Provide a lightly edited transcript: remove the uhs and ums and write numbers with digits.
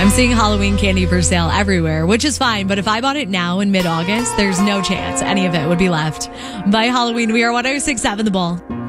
I'm seeing Halloween candy for sale everywhere, which is fine. But if I bought it now in mid-August, there's no chance any of it would be left by Halloween. We are 106.7 The Bull.